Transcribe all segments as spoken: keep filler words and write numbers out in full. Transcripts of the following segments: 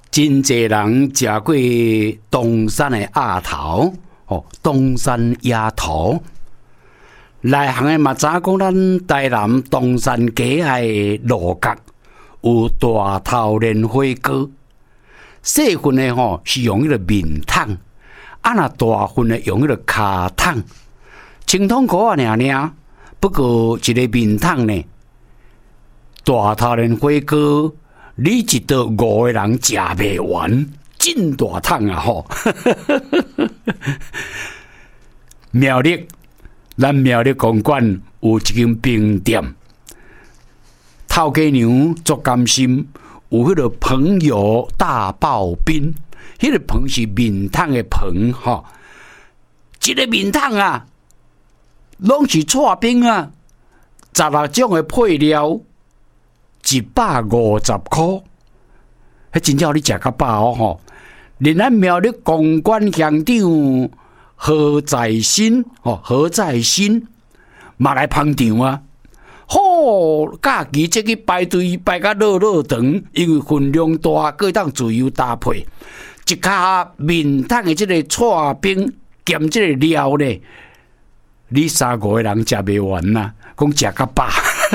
真济人食过东山的鸭头，哦，东山鸭头。内行的嘛知影讲，咱台南东山街的路角有大头莲花糕，细份的吼是用迄个面桶，啊那大份的用迄个卡桶，清汤苦啊尔尔。不过一个面桶呢，大头莲花糕。你一道五个人食袂完，真大桶啊！吼，苗栗，咱苗栗公馆有一间冰店，头家娘足甘心，有迄个朋友大刨冰，迄、那个盆是面桶的盆，吼，一个面桶啊，拢是串冰啊，十六种的配料。一百五十块，迄真正你食较饱哦吼！连咱苗栗公馆乡长何在新哦，何在新嘛来捧场啊！好，假期即去排队排甲热热长，因为分量大，各当自由搭配。一卡面桶的即个串冰兼即个料咧，你三五个人食袂完呐，讲食较饱。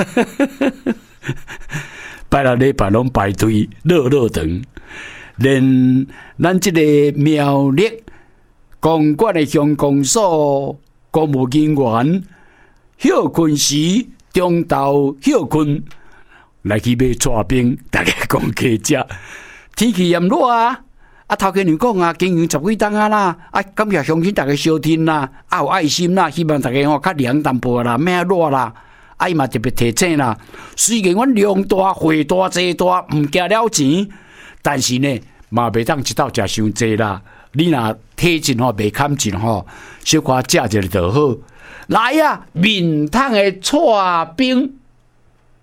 拜六礼拜拢排队热热长，连咱这个苗栗公馆的乡公所公务人员休困时中昼休困来去买串冰，大家讲加食。天气炎热啊，啊头家娘讲啊，经营十几档啊啦，啊感谢乡亲大家收听啦，啊有爱心啦，希望大家吼较凉淡薄啦，免热啦。啊，伊嘛特别提醒啦，虽然阮量大、货大、济大，毋加了钱，但是呢，嘛袂当一道食伤济啦。你若体质吼袂堪进吼，小可食一下就好。来啊，面桶的串冰。